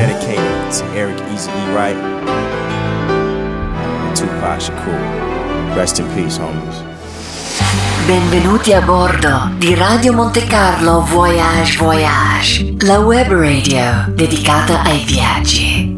dedicated to Eric Easy E. Wright and Tupac Shakur. Rest in peace, homies. Benvenuti a bordo di Radio Monte Carlo Voyage Voyage, la web radio dedicata ai viaggi.